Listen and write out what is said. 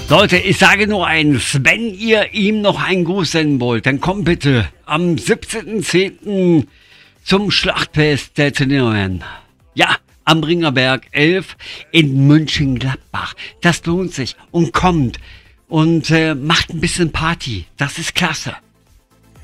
Leute, ich sage nur eins, wenn ihr ihm noch einen Gruß senden wollt, dann kommt bitte am 17.10. zum Schlachtfest der Zinnerern. Ja, am Ringerberg 11 in Mönchengladbach. Das lohnt sich und kommt und macht ein bisschen Party. Das ist klasse.